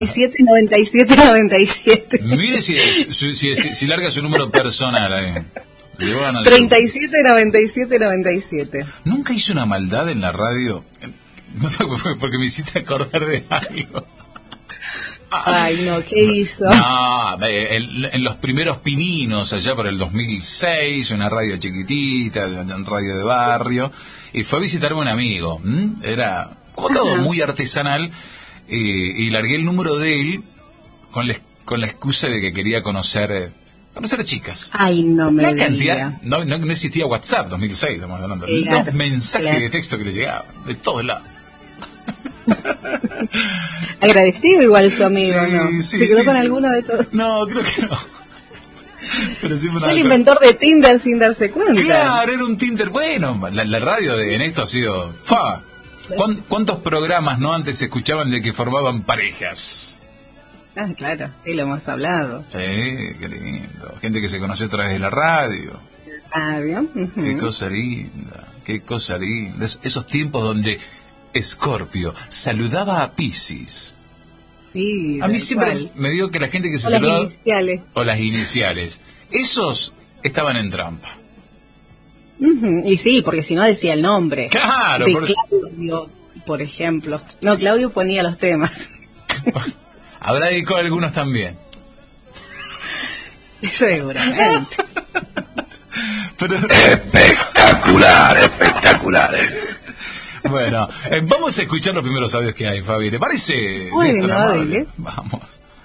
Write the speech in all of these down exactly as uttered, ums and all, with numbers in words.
siete noventa y siete noventa y siete. Mire si, si, si, si, si larga su número personal ahí. treinta y siete noventa y siete noventa y siete. Nunca hice una maldad en la radio porque me hiciste acordar de algo. Ay, no, ¿qué hizo? No, en, en los primeros pininos, allá por el dos mil seis, una radio chiquitita, una radio de barrio, y fue a visitarme un amigo. ¿m? Era como todo muy artesanal, y, y largué el número de él con la, con la excusa de que quería conocer conocer chicas. Ay, no me la diga. cantidad, no, no, no existía WhatsApp, dos mil seis, estamos hablando. Claro, los mensajes claro. de texto que le llegaban, de todos lados. Agradecido igual su amigo, Sí, ¿no? sí, ¿Se quedó sí. con alguno de todos? No, creo que no. Pero sí Fue el inventor de Tinder sin darse cuenta. Claro, era un Tinder. Bueno, la, la radio de, en esto ha sido... ¡Fa! ¿Cuán- ¿Cuántos programas no antes se escuchaban de que formaban parejas? Ah, claro, sí, lo hemos hablado. Sí, qué lindo. Gente que se conoce a través de la radio. Radio. Uh-huh. Qué cosa linda, qué cosa linda. Es- esos tiempos donde Escorpio saludaba a Piscis. Sí, A mí tal siempre cual. me dio que la gente que se O las saludaba... iniciales. O las iniciales. Esos estaban en trampa. Uh-huh. Y sí, porque si no decía el nombre. Claro, de por- Claudio, por ejemplo. No, Claudio ponía los temas. Habrá dedicado a algunos también. Seguramente. Pero... Espectacular, espectacular. Bueno, eh, vamos a escuchar los primeros audios que hay, Fabi. ¿Te parece? Bueno, Sí, tan amable. dale. Vamos.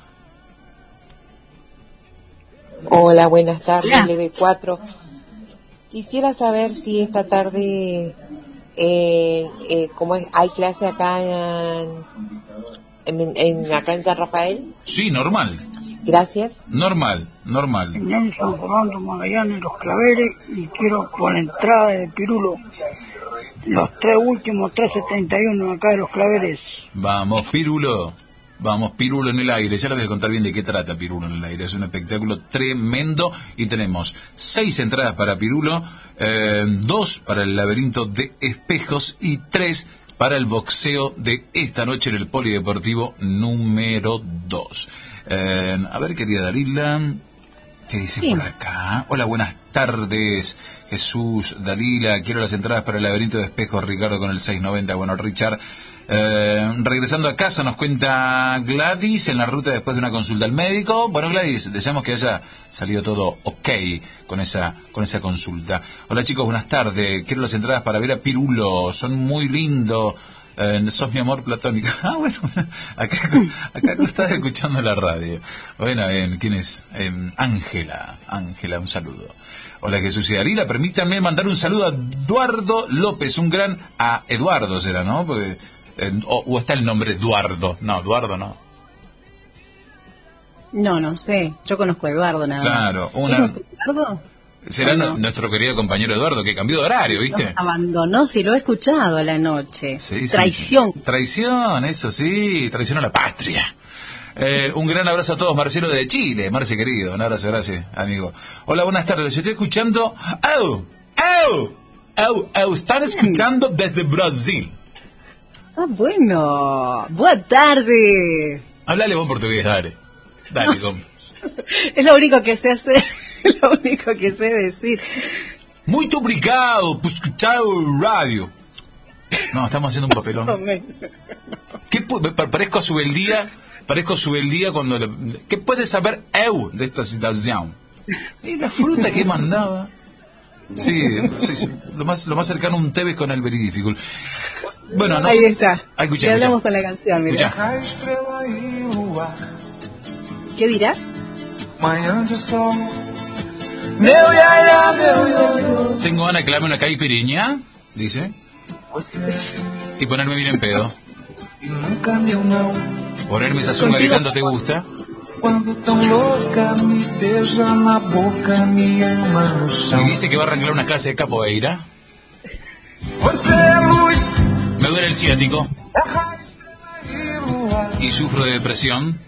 Hola, buenas tardes, Hola. L B cuatro. Quisiera saber si esta tarde, eh, eh, ¿cómo es? ¿Hay clase acá en, en, en- acá en San Rafael? Sí, normal. Gracias. Normal, normal. Nelson Fernando Magallanes, Los Claveres, y quiero por la entrada de Pirulo los tres últimos tres setenta y uno acá de Los Claveres. Vamos, Pirulo. Vamos, Pirulo en el aire. Ya les voy a contar bien de qué trata Pirulo en el aire. Es un espectáculo tremendo. Y tenemos seis entradas para Pirulo, eh, dos para el laberinto de espejos y tres para el boxeo de esta noche en el Polideportivo número dos. Eh, a ver, querida Dalila, ¿qué dice Sí. por acá? Hola, buenas tardes, Jesús, Dalila. Quiero las entradas para el laberinto de espejos, Ricardo, con el seiscientos noventa. Bueno, Richard... Eh, regresando a casa, nos cuenta Gladys en la ruta después de una consulta al médico. Bueno, Gladys, deseamos que haya salido todo ok con esa con esa consulta. Hola chicos, buenas tardes. Quiero las entradas para ver a Pirulo, son muy lindos. Eh, sos mi amor platónico. Ah, bueno, acá, acá estás escuchando la radio. Bueno, eh, ¿quién es? Eh, Ángela, Ángela, un saludo. Hola Jesús y Dalila, permítanme mandar un saludo a Eduardo López, un gran... A Eduardo será, ¿no? Porque... Eh, o, o está el nombre Eduardo. No, Eduardo no. No, no sé. Yo conozco a Eduardo nada más. Claro, una- ¿Es nuestro Eduardo? Será ¿O no? nu- nuestro querido compañero Eduardo, que cambió de horario, ¿viste? Nos abandonó, si lo he escuchado a la noche. Sí, sí, Traición. sí. Traición, eso sí, traición a la patria. Eh, un gran abrazo a todos, Marcelo de Chile, Marce querido, un abrazo, gracias, amigo. Hola, buenas tardes, estoy escuchando... ¡Au! ¡Au! ¡Au! ¡Au! Están escuchando desde Brasil. Ah, bueno. Boa tarde. Háblale buen portugués, dale. Dale, No com- Es lo único que sé hacer. Es lo único que sé decir. Muito obrigado por escuchar el radio. No, estamos haciendo un papelón. ¿Qué pu- pa- parezco a Subeldía, parezco a Subeldía cuando... le- ¿Qué puede saber eu de esta situación? Y la fruta que mandaba. Sí, sí, sí, lo más lo más cercano a un Tevez con el veridífico. Bueno, no Ahí sé- está. Ah, escucha, Le hablamos escucha. con la canción, mira. Escucha. ¿Qué dirá? Tengo ganas de clavarme una caipirinha, dice, y ponerme bien en pedo. Ponerme esa zunga que tanto te gusta. Y dice que va a arrancar una clase de capoeira. Me duele el ciático. Y sufro de depresión.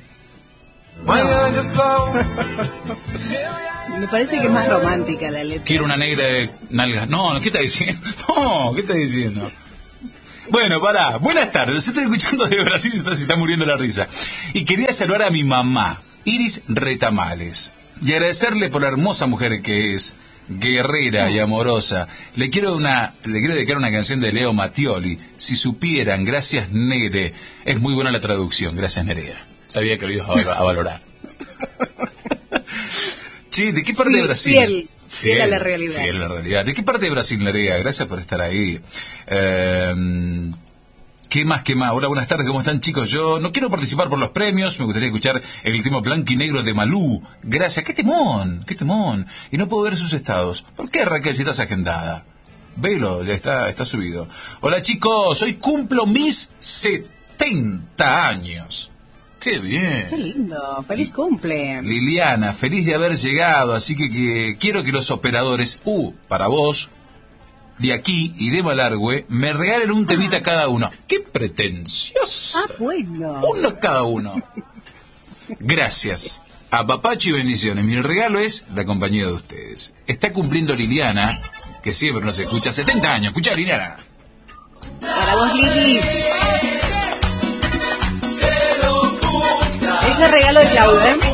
Me parece que es más romántica la letra. Quiero una negra de nalgas. No, ¿qué está diciendo? No, ¿qué está diciendo? Bueno, pará. Buenas tardes. Los estoy escuchando de Brasil, se está, se está muriendo la risa. Y quería saludar a mi mamá, Iris Retamales, y agradecerle por la hermosa mujer que es, guerrera y amorosa. Le quiero una, le quiero dedicar una canción de Leo Mattioli. Si supieran, gracias Nere. Es muy buena la traducción, gracias Nerea. Sabía que lo ibas a, a valorar. Che, ¿de qué parte Sí, de Brasil? Fiel, fiel a la realidad. Fiel a la realidad. ¿De qué parte de Brasil, Nerea? Gracias por estar ahí. Eh, ¿Qué más, qué más? Hola, buenas tardes, ¿cómo están, chicos? Yo no quiero participar por los premios, me gustaría escuchar el tema blanco y negro de Malú. Gracias, qué temón, qué temón. Y no puedo ver sus estados. ¿Por qué, Raquel, si estás agendada? Velo, ya está, está subido. Hola, chicos, hoy cumplo mis setenta años. ¡Qué bien! ¡Qué lindo! ¡Feliz cumple! Liliana, feliz de haber llegado, así que, que quiero que los operadores, uh, para vos, de aquí y de Malargüe, me regalen un temita cada uno. ¡Qué pretencioso! Ah, bueno. Uno cada uno. Gracias. Apapacho y bendiciones. Mi regalo es la compañía de ustedes. Está cumpliendo Liliana, que siempre nos escucha, setenta años. Escucha, Liliana. Para vos, Lili. Ese regalo de Claudia, ¿eh?